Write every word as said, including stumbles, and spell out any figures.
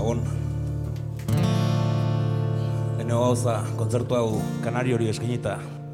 Gabon. Lehenengo gauza, kontzertu hau Kanari hori eskainita